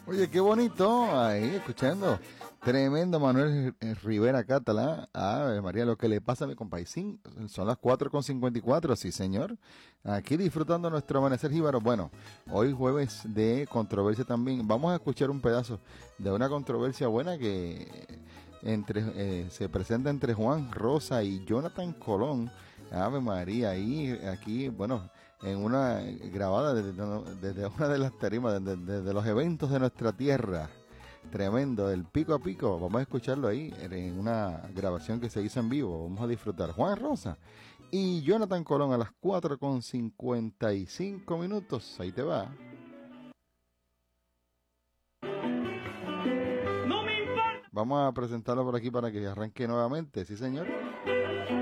Oye, qué bonito, ahí escuchando. Tremendo Manuel Rivera Catalá. Ave María, lo que le pasa a mi compaisín. Son las 4:54, sí señor. Aquí disfrutando nuestro amanecer jíbaro. Bueno, hoy jueves de controversia también. Vamos a escuchar un pedazo de una controversia buena que se presenta entre Juan Rosa y Jonathan Colón. Ave María, y aquí, bueno, en una grabada desde una de las tarimas, desde los eventos de nuestra tierra. Tremendo, el pico a pico. Vamos a escucharlo ahí en una grabación que se hizo en vivo. Vamos a disfrutar. Juan Rosa y Jonathan Colón a las 4:55. Ahí te va. No me importa. Vamos a presentarlo por aquí para que arranque nuevamente. Sí, señor.